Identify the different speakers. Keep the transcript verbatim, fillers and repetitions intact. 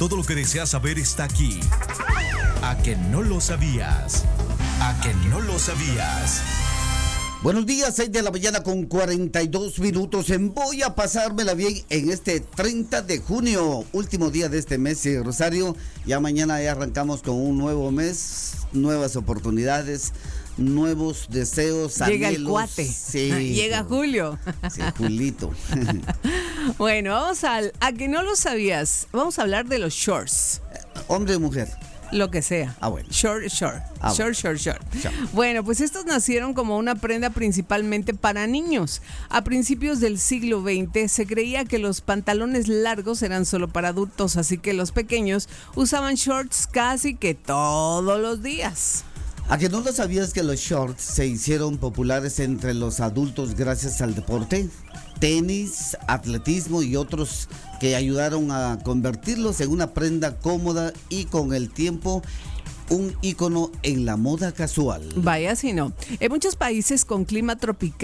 Speaker 1: Todo lo que deseas saber está aquí. ¿A que no lo sabías? ¿A que no lo sabías?
Speaker 2: Buenos días, seis de la mañana con cuarenta y dos minutos. En Voy a pasármela bien en este treinta de junio, último día de este mes, eh, Rosario. Ya mañana ya arrancamos con un nuevo mes, nuevas oportunidades, nuevos deseos,
Speaker 3: Llega
Speaker 2: anhelos.
Speaker 3: el cuate.
Speaker 2: Sí,
Speaker 3: Llega Julio.
Speaker 2: Sí, Julito.
Speaker 3: Bueno, vamos al a que no lo sabías. Vamos a hablar de los shorts.
Speaker 2: ¿Hombre o mujer?
Speaker 3: Lo que sea.
Speaker 2: Ah, bueno.
Speaker 3: Short, short.
Speaker 2: Ah,
Speaker 3: short, short, short.
Speaker 2: Short.
Speaker 3: Bueno, pues estos nacieron como una prenda principalmente para niños. A principios del siglo veinte se creía que los pantalones largos eran solo para adultos, así que los pequeños usaban shorts casi que todos los días.
Speaker 2: ¿A que no lo sabías que los shorts se hicieron populares entre los adultos gracias al deporte? Tenis, atletismo y otros que ayudaron a convertirlos en una prenda cómoda y con el tiempo un ícono en la moda casual.
Speaker 3: Vaya si no. En muchos países con clima tropical